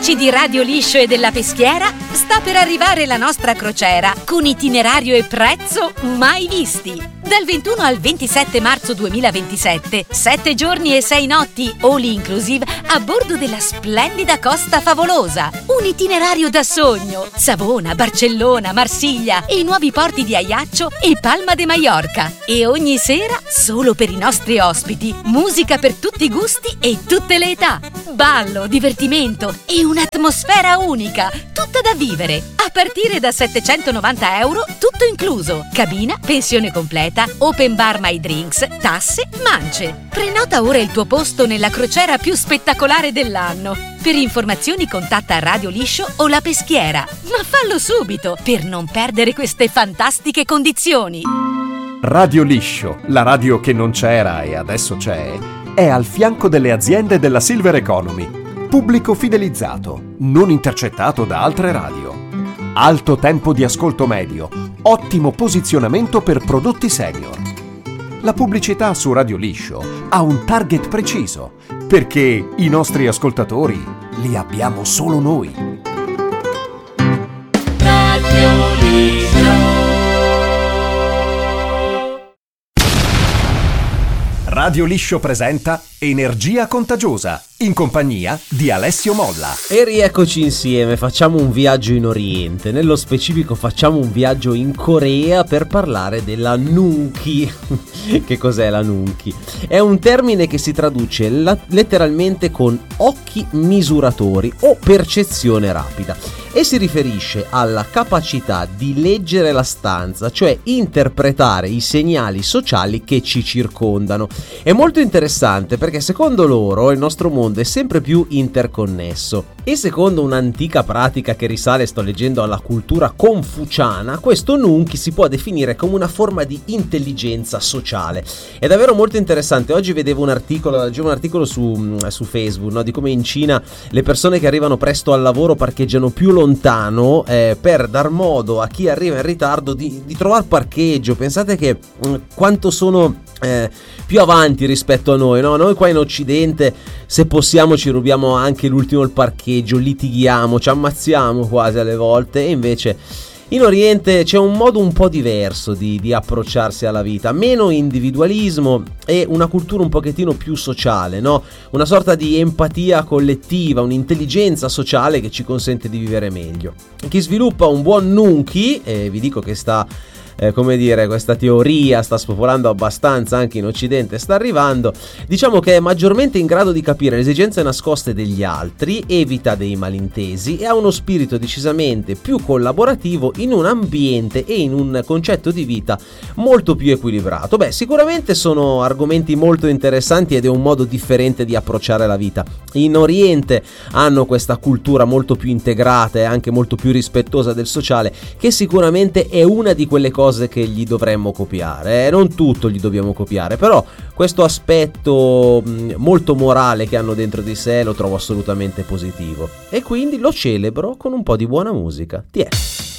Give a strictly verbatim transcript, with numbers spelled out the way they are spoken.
Amici di Radio Liscio e della Peschiera, sta per arrivare la nostra crociera con itinerario e prezzo mai visti. Dal ventuno al ventisette marzo duemilaventisette, sette giorni e sei notti, all inclusive, a bordo della splendida Costa Favolosa. Un itinerario da sogno. Savona, Barcellona, Marsiglia e i nuovi porti di Ajaccio e Palma de Mallorca. E ogni sera, solo per i nostri ospiti, musica per tutti i gusti e tutte le età. Ballo, divertimento e un'atmosfera unica, tutta da vivere. A partire da settecentonovanta euro, tutto incluso. Cabina, pensione completa, open bar my drinks, tasse, mance. Prenota ora il tuo posto nella crociera più spettacolare dell'anno. Per informazioni contatta Radio Liscio o La Peschiera. Ma fallo subito per non perdere queste fantastiche condizioni. Radio Liscio, la radio che non c'era e adesso c'è, è al fianco delle aziende della Silver Economy. Pubblico fidelizzato, non intercettato da altre radio. Alto tempo di ascolto medio, ottimo posizionamento per prodotti senior. La pubblicità su Radio Liscio ha un target preciso, perché i nostri ascoltatori li abbiamo solo noi. Radio Liscio. Radio Liscio presenta Energia Contagiosa, in compagnia di Alessio Molla. E rieccoci insieme, facciamo un viaggio in Oriente, nello specifico facciamo un viaggio in Corea per parlare della Nunki. Che cos'è la Nunki? È un termine che si traduce la- letteralmente con occhi misuratori o percezione rapida e si riferisce alla capacità di leggere la stanza, cioè interpretare i segnali sociali che ci circondano. È molto interessante perché secondo loro il nostro mondo è sempre più interconnesso e secondo un'antica pratica che risale, sto leggendo, alla cultura confuciana, questo Nunki si può definire come una forma di intelligenza sociale. È davvero molto interessante. Oggi vedevo un articolo, leggevo un articolo su, su Facebook, no, di come in Cina le persone che arrivano presto al lavoro parcheggiano più lontano eh, per dar modo a chi arriva in ritardo di, di trovare parcheggio. Pensate che mh, quanto sono eh, più avanti rispetto a noi, no? Noi qua in Occidente, se possiamo, ci rubiamo anche l'ultimo il parcheggio, litighiamo, ci ammazziamo quasi alle volte, e invece in Oriente c'è un modo un po' diverso di, di approcciarsi alla vita, meno individualismo e una cultura un pochettino più sociale, no? Una sorta di empatia collettiva, un'intelligenza sociale che ci consente di vivere meglio. Chi sviluppa un buon Nunki, e vi dico che sta Eh, come dire, questa teoria sta spopolando abbastanza anche in Occidente, sta arrivando, diciamo che è maggiormente in grado di capire le esigenze nascoste degli altri, evita dei malintesi e ha uno spirito decisamente più collaborativo in un ambiente e in un concetto di vita molto più equilibrato. Beh, sicuramente sono argomenti molto interessanti ed è un modo differente di approcciare la vita. In Oriente hanno questa cultura molto più integrata e anche molto più rispettosa del sociale, che sicuramente è una di quelle cose che gli dovremmo copiare, eh? Non tutto gli dobbiamo copiare, però questo aspetto mh, molto morale che hanno dentro di sé lo trovo assolutamente positivo e quindi lo celebro con un po' di buona musica. Ti è?